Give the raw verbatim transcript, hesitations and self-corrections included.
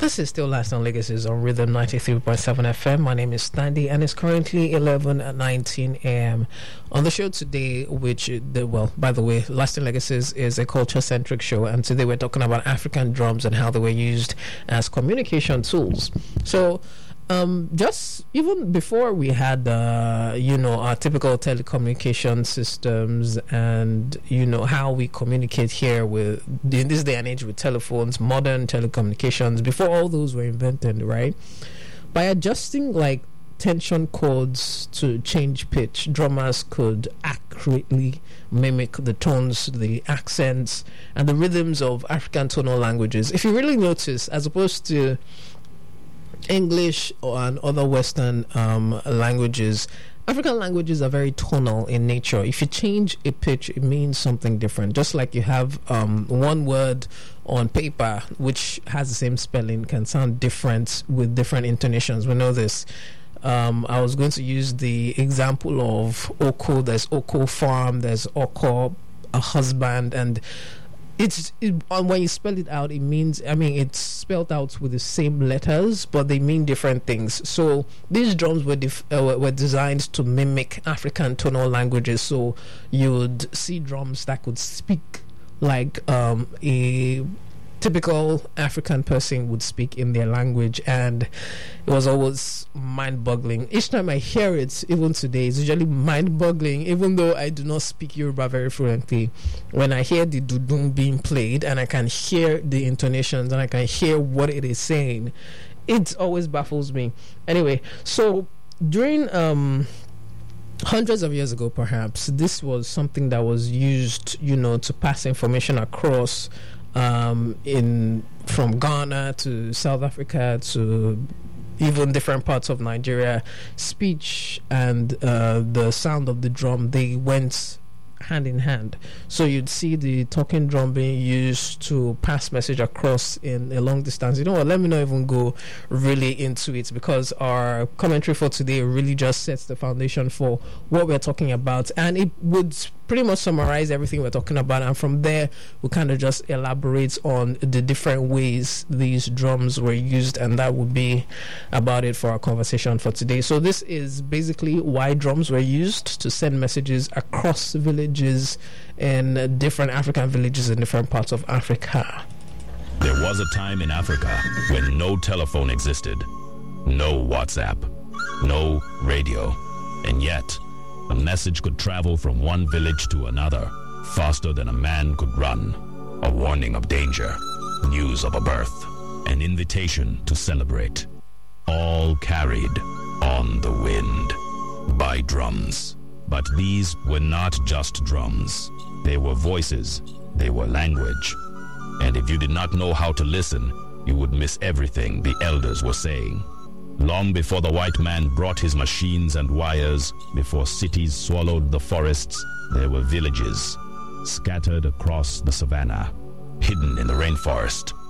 This is still Last on Legacies on Rhythm ninety-three point seven F M. My name is Standy, and it's currently eleven nineteen a.m. On the show today, which, the, well, by the way, Lasting Legacies is a culture-centric show, and today we're talking about African drums and how they were used as communication tools. So, um, just even before we had, uh, you know, our typical telecommunication systems and, you know, how we communicate here with, in this day and age with telephones, modern telecommunications, before all those were invented, right? By adjusting, like, tension chords to change pitch, drummers could accurately mimic the tones, the accents, and the rhythms of African tonal languages. If you really notice, as opposed to English and other Western um, languages, African languages are very tonal in nature. If you change a pitch, it means something different. Just like you have um, one word on paper which has the same spelling can sound different with different intonations. We know this. Um, I was going to use the example of Oko. There's Oko farm, there's Oko, a husband, and it's it, when you spell it out, it means, I mean, it's spelled out with the same letters, but they mean different things. So these drums were def- uh, were designed to mimic African tonal languages. So you would see drums that could speak like um, a typical African person would speak in their language, and it was always mind-boggling. Each time I hear it, even today, it's usually mind-boggling, even though I do not speak Yoruba very fluently. When I hear the dudum being played and I can hear the intonations and I can hear what it is saying, it always baffles me. Anyway, so during um hundreds of years ago, perhaps, this was something that was used, you know, to pass information across Um, in from Ghana to South Africa to even different parts of Nigeria. Speech and uh, the sound of the drum, they went hand in hand. So you'd see the talking drum being used to pass message across in a long distance. You know what, let me not even go really into it, because our commentary for today really just sets the foundation for what we're talking about, and it would pretty much summarize everything we're talking about, and from there we kind of just elaborate on the different ways these drums were used, and that would be about it for our conversation for today. So this is basically why drums were used to send messages across villages in different African villages in different parts of Africa. There was a time in Africa when no telephone existed, no WhatsApp, no radio, and yet a message could travel from one village to another faster than a man could run. A warning of danger, news of a birth, an invitation to celebrate. All carried on the wind by drums. But these were not just drums. They were voices. They were language. And if you did not know how to listen, you would miss everything the elders were saying. Long before the white man brought his machines and wires, before cities swallowed the forests, there were villages scattered across the savannah, hidden in the rainforest,